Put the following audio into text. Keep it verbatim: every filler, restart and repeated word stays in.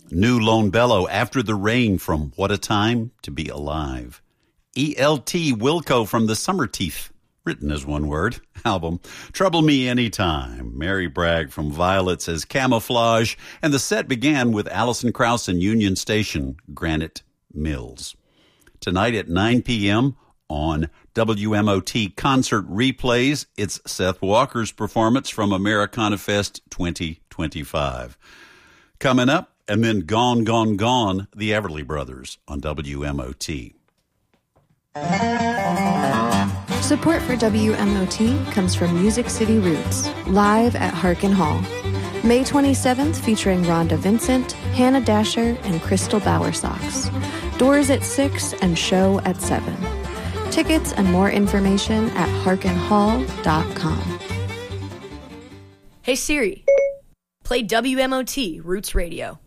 New Lone Bellow, After the Rain from What a Time to Be Alive. E L T Wilco from the Summer Teeth, written as one word, album. Trouble Me Anytime. Mary Bragg from Violets as Camouflage. And the set began with Alison Krauss and Union Station, Granite Mills. Tonight at nine p.m. on W M O T Concert Replays, it's Seth Walker's performance from Americana Fest twenty twenty-five. Coming up, and then Gone, Gone, Gone, the Everly Brothers on W M O T. Support for W M O T comes from Music City Roots, live at Harkin Hall. May twenty-seventh, featuring Rhonda Vincent, Hannah Dasher, and Crystal Bowersox. Doors at six and show at seven. Tickets and more information at harkin hall dot com. Hey Siri, play W M O T Roots Radio.